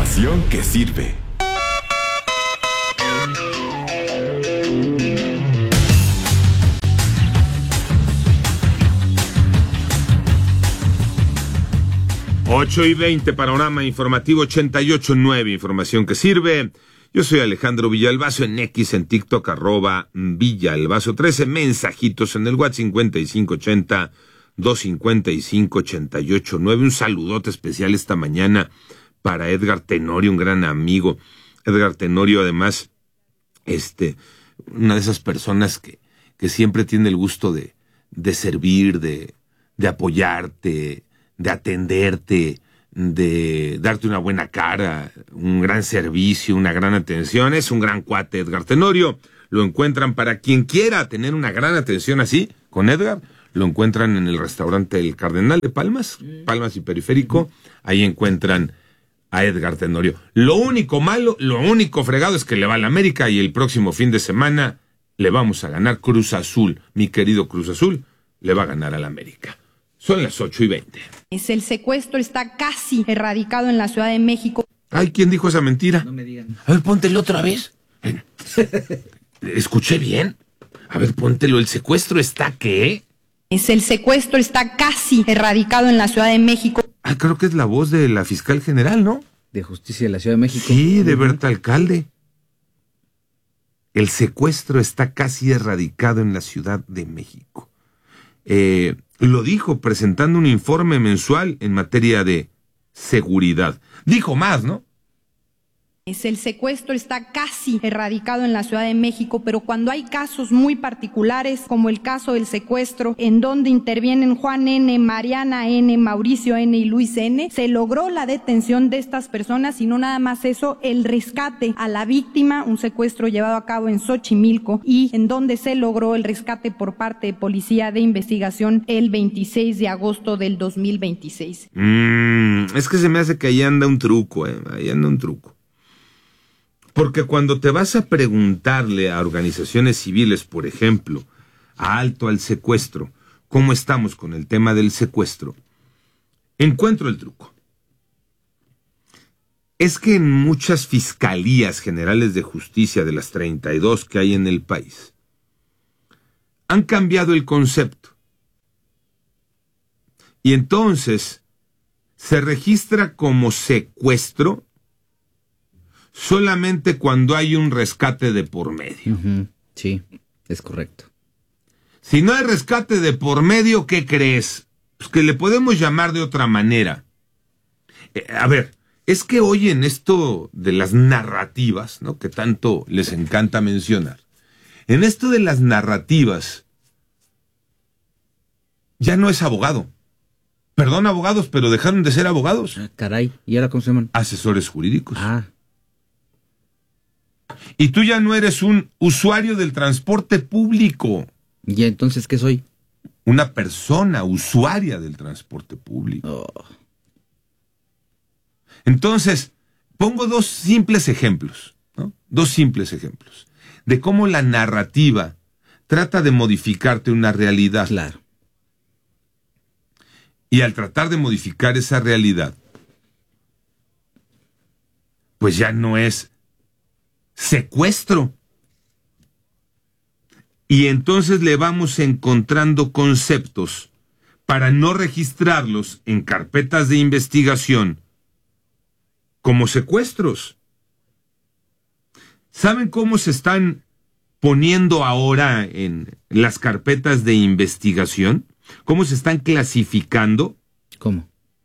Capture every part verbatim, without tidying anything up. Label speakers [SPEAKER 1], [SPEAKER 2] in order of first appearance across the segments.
[SPEAKER 1] Información que sirve.
[SPEAKER 2] ocho y veinte, panorama informativo ochenta y ocho punto nueve, información que sirve. Yo soy Alejandro Villalbazo, en X, en TikTok, arroba Villalbazo trece, mensajitos en el WhatsApp cincuenta y cinco ochenta, doscientos cincuenta y cinco, ochenta y ocho nueve. Un saludote especial esta mañana para Edgar Tenorio, un gran amigo. Edgar Tenorio, además, este, una de esas personas que, que siempre tiene el gusto de, de servir, de, de apoyarte, de atenderte, de darte una buena cara, un gran servicio, una gran atención. Es un gran cuate, Edgar Tenorio. Lo encuentran, para quien quiera tener una gran atención así, con Edgar, lo encuentran en el restaurante El Cardenal de Palmas, Palmas y Periférico. Ahí encuentran a Edgar Tenorio. Lo único malo, lo único fregado es que le va a la América, y el próximo fin de semana le vamos a ganar. Cruz Azul, mi querido Cruz Azul, le va a ganar a la América. Son las ocho y veinte.
[SPEAKER 3] El secuestro está casi erradicado en la Ciudad de México.
[SPEAKER 2] Ay, ¿quién dijo esa mentira?
[SPEAKER 4] No me digan.
[SPEAKER 2] A ver, póntelo otra vez. ¿Escuché bien? A ver, póntelo. ¿El secuestro está qué?
[SPEAKER 3] Es el secuestro está casi erradicado en la Ciudad de México.
[SPEAKER 2] Ah, creo que es la voz de la fiscal general, ¿no?
[SPEAKER 4] De Justicia de la Ciudad de México.
[SPEAKER 2] Sí, de Berta Alcalde. El secuestro está casi erradicado en la Ciudad de México. Eh... Lo dijo presentando un informe mensual en materia de seguridad. Dijo más, ¿no?
[SPEAKER 3] Es el secuestro está casi erradicado en la Ciudad de México, pero cuando hay casos muy particulares, como el caso del secuestro, en donde intervienen Juan N., Mariana N., Mauricio N. y Luis N., se logró la detención de estas personas, y no nada más eso, el rescate a la víctima, un secuestro llevado a cabo en Xochimilco, y en donde se logró el rescate por parte de Policía de Investigación el veintiséis de agosto del dos mil veintiséis.
[SPEAKER 2] Mm, es que se me hace que ahí anda un truco, eh, ahí anda un truco. Porque cuando te vas a preguntarle a organizaciones civiles, por ejemplo, a Alto al Secuestro, ¿cómo estamos con el tema del secuestro? Encuentro el truco. Es que en muchas fiscalías generales de justicia, de las treinta y dos que hay en el país, han cambiado el concepto. Y entonces se registra como secuestro solamente cuando hay un rescate de por medio.
[SPEAKER 4] Uh-huh. Sí, es correcto.
[SPEAKER 2] Si no hay rescate de por medio, ¿qué crees? Pues que le podemos llamar de otra manera. Eh, a ver, es que hoy en esto de las narrativas, ¿no?, que tanto les encanta mencionar, en esto de las narrativas, ya no es abogado. Perdón, abogados, pero dejaron de ser abogados.
[SPEAKER 4] Ah, caray, ¿y ahora cómo se llaman?
[SPEAKER 2] Asesores jurídicos.
[SPEAKER 4] Ah.
[SPEAKER 2] Y tú ya no eres un usuario del transporte público.
[SPEAKER 4] ¿Y entonces qué soy?
[SPEAKER 2] Una persona usuaria del transporte público.
[SPEAKER 4] Oh.
[SPEAKER 2] Entonces, pongo dos simples ejemplos, ¿no? Dos simples ejemplos de cómo la narrativa trata de modificarte una realidad.
[SPEAKER 4] Claro.
[SPEAKER 2] Y al tratar de modificar esa realidad, pues ya no es secuestro. Y entonces le vamos encontrando conceptos para no registrarlos en carpetas de investigación como secuestros. ¿Saben cómo se están poniendo ahora en las carpetas de investigación? ¿Cómo se están clasificando?
[SPEAKER 4] ¿Cómo?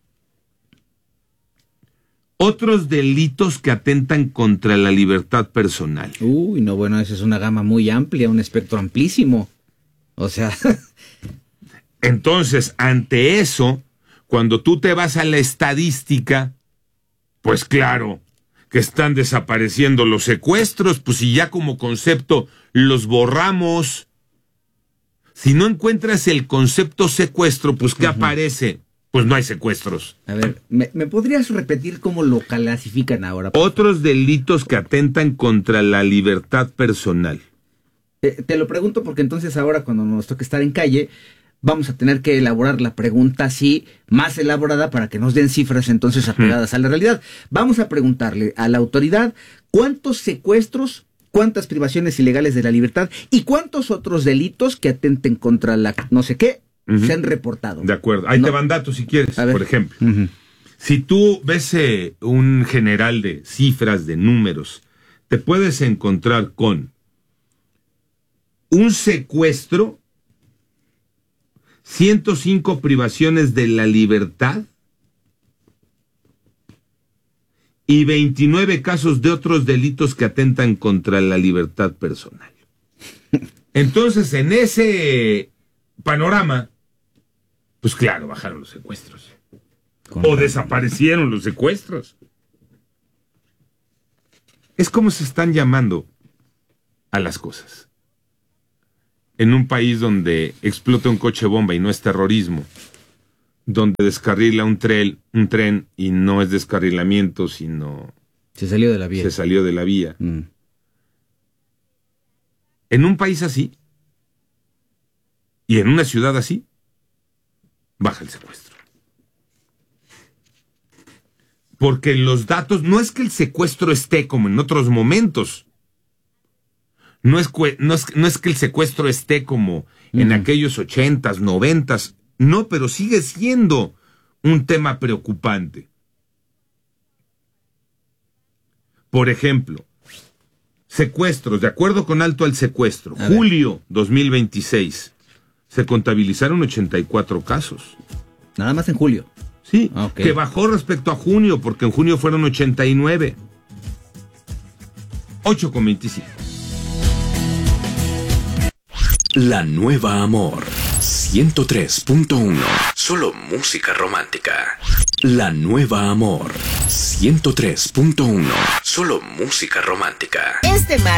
[SPEAKER 2] Otros delitos que atentan contra la libertad personal.
[SPEAKER 4] Uy, no, bueno, esa es una gama muy amplia, un espectro amplísimo. O sea...
[SPEAKER 2] Entonces, ante eso, cuando tú te vas a la estadística, pues claro, que están desapareciendo los secuestros, pues si ya como concepto los borramos. Si no encuentras el concepto secuestro, pues ¿qué uh-huh. aparece? Pues no hay secuestros.
[SPEAKER 4] A ver, ¿me, ¿me podrías repetir cómo lo clasifican ahora?
[SPEAKER 2] Otros delitos que atentan contra la libertad personal.
[SPEAKER 4] Te, te lo pregunto porque entonces ahora cuando nos toca estar en calle, vamos a tener que elaborar la pregunta así, más elaborada, para que nos den cifras entonces apegadas a la realidad. Vamos a preguntarle a la autoridad cuántos secuestros, cuántas privaciones ilegales de la libertad y cuántos otros delitos que atenten contra la no sé qué uh-huh. se han reportado.
[SPEAKER 2] De acuerdo. Ahí
[SPEAKER 4] no.
[SPEAKER 2] te van datos si quieres, por ejemplo. Uh-huh. Si tú ves eh, un general de cifras, de números, te puedes encontrar con un secuestro, ciento cinco privaciones de la libertad y veintinueve casos de otros delitos que atentan contra la libertad personal. Entonces, en ese panorama, pues claro, bajaron los secuestros. O desaparecieron los secuestros. Es como se están llamando a las cosas. En un país donde explota un coche bomba y no es terrorismo, donde descarrila un tren, un tren y no es descarrilamiento, sino...
[SPEAKER 4] Se salió de la vía.
[SPEAKER 2] Se salió de la vía.
[SPEAKER 4] Mm.
[SPEAKER 2] En un país así, y en una ciudad así, baja el secuestro. Porque los datos, no es que el secuestro esté como en otros momentos. No es, no es, no es que el secuestro esté como mm. en aquellos ochentas, noventas. No, pero sigue siendo un tema preocupante. Por ejemplo, secuestros, de acuerdo con Alto al Secuestro, A julio ver. dos mil veintiséis, se contabilizaron ochenta y cuatro casos.
[SPEAKER 4] Nada más en julio.
[SPEAKER 2] Sí, okay. Que bajó respecto a junio, porque en junio fueron ochenta y nueve. ocho con veinticinco.
[SPEAKER 1] La Nueva Amor, ciento tres punto uno. Solo música romántica. La Nueva Amor, ciento tres punto uno. Solo música romántica.
[SPEAKER 5] Este mar